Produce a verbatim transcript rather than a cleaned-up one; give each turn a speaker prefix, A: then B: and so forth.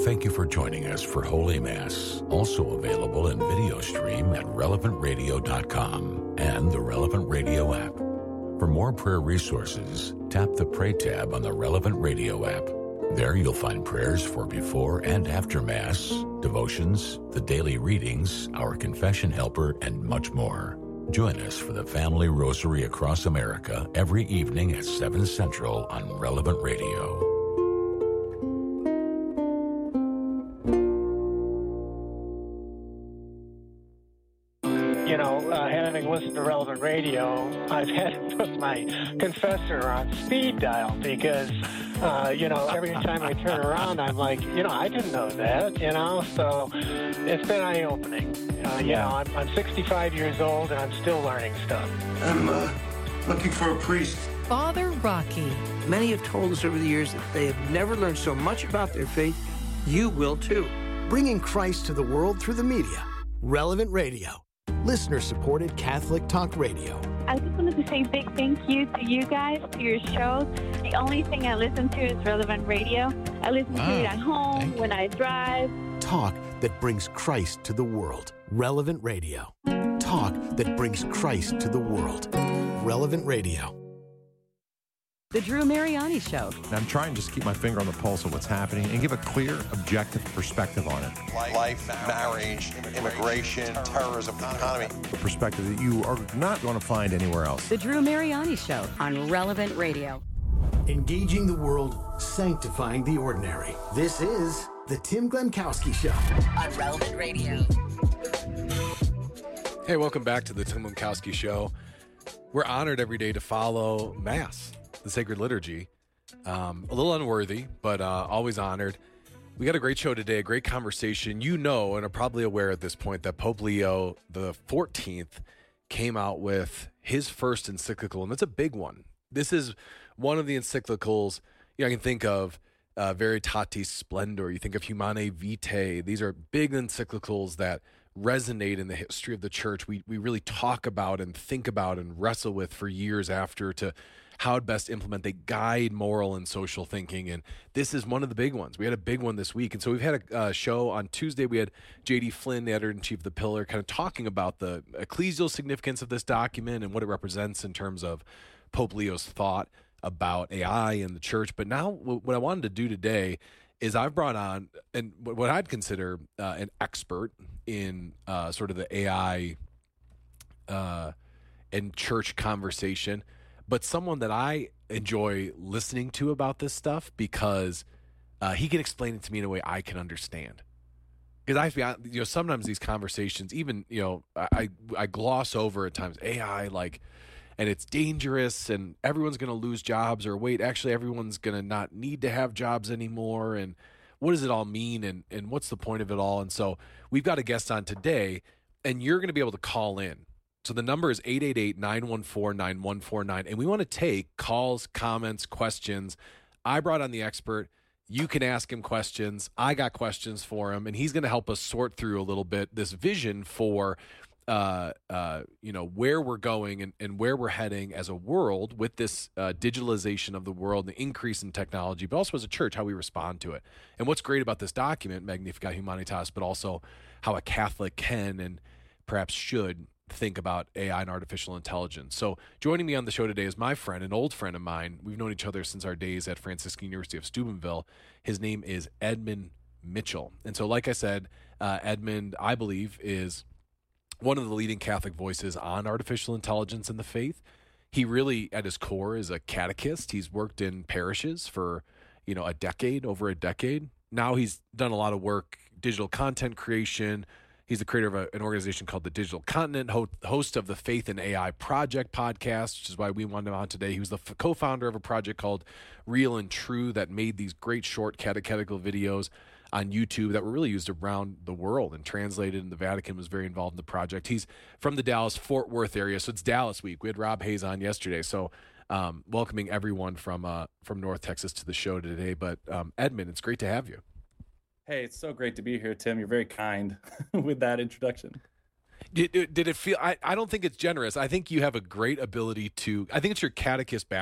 A: Thank you for joining us for Holy Mass, also available in video stream at relevant radio dot com and the Relevant Radio app. For more prayer resources, tap the Pray tab on the Relevant Radio app. There you'll find prayers for before and after Mass, devotions, the daily readings, our confession helper, and much more. Join us for the Family Rosary across America every evening at seven Central on Relevant Radio.
B: You know, uh, having listened to Relevant Radio, I've had to put my confessor on speed dial because, uh, you know, every time I turn around, I'm like, you know, I didn't know that, you know, so it's been eye-opening. Uh, you know, I'm, I'm sixty-five years old and I'm still learning stuff.
C: I'm uh, looking for a priest.
D: Father Rocky.
E: Many have told us over the years that they have never learned so much about their faith. You will too.
F: Bringing Christ to the world through the media. Relevant Radio. Listener-supported Catholic Talk Radio.
G: I just wanted to say a big thank you to you guys, to your shows. The only thing I listen to is Relevant Radio. I listen
H: Wow.
G: to it at home, when I drive.
F: Talk that brings Christ to the world. Relevant Radio. Talk that brings Christ to the world. Relevant Radio.
D: The Drew Mariani Show.
H: And I'm trying to just keep my finger on the pulse of what's happening and give a clear, objective perspective on it.
I: Life, marriage, immigration, terrorism, economy.
H: A perspective that you are not going to find anywhere else.
D: The Drew Mariani Show on Relevant Radio.
F: Engaging the world, sanctifying the ordinary. This is the Tim Glemkowski Show
D: On Relevant Radio.
J: Hey, welcome back to the Tim Glemkowski Show. We're honored every day to follow Mass, the sacred liturgy. Um, a little unworthy, but uh, always honored. We got a great show today, a great conversation. You know, and are probably aware at this point, that Pope Leo the fourteenth came out with his first encyclical, and that's a big one. This is one of the encyclicals, you know, I can think of uh, Veritatis Splendor. You think of Humanae Vitae. These are big encyclicals that resonate in the history of the church. We we really talk about and think about and wrestle with for years after to how to best implement. They guide moral and social thinking, and this is one of the big ones. We had a big one this week, and so we've had a uh, show on Tuesday. We had J D Flynn, the editor-in-chief of The Pillar, kind of talking about the ecclesial significance of this document and what it represents in terms of Pope Leo's thought about A I and the church. But now what I wanted to do today is I've brought on, and what I'd consider uh, an expert in uh, sort of the A I uh, and church conversation, but someone that I enjoy listening to about this stuff because uh, he can explain it to me in a way I can understand. Because I, feel, you know, sometimes these conversations, even, you know, I I gloss over at times A I, like, and it's dangerous, and everyone's going to lose jobs, or wait, actually, everyone's going to not need to have jobs anymore, and what does it all mean, and and what's the point of it all? And so we've got a guest on today, and you're going to be able to call in. So the number is eight eight eight, nine one four, nine one four nine, and we want to take calls, comments, questions. I brought on the expert. You can ask him questions. I got questions for him, and he's going to help us sort through a little bit this vision for uh, uh, you know, where we're going and, and where we're heading as a world with this uh, digitalization of the world, the increase in technology, but also as a church, how we respond to it. And what's great about this document, Magnificat Humanitas, but also how a Catholic can and perhaps should think about A I and artificial intelligence. So joining me on the show today is my friend, an old friend of mine. We've known each other since our days at Franciscan University of Steubenville. His name is Edmund Mitchell. And so, like I said, uh, Edmund, I believe, is one of the leading Catholic voices on artificial intelligence and the faith. He really, at his core, is a catechist. He's worked in parishes for, you know, a decade, over a decade. Now he's done a lot of work, digital content creation. He's the creator of a, an organization called the Digital Continent, ho- host of the Faith and A I Project podcast, which is why we wanted him on today. He was the f- co-founder of a project called Real and True that made these great short catechetical videos on YouTube that were really used around the world and translated, and the Vatican was very involved in the project. He's from the Dallas-Fort Worth area, so it's Dallas week. We had Rob Hayes on yesterday, so um, welcoming everyone from uh, from North Texas to the show today. But um, Edmund, it's great to have you.
K: Hey, it's so great to be here, Tim. You're very kind with that introduction.
J: Did, did it feel, I, I don't think it's generous. I think you have a great ability to, I think it's your catechist background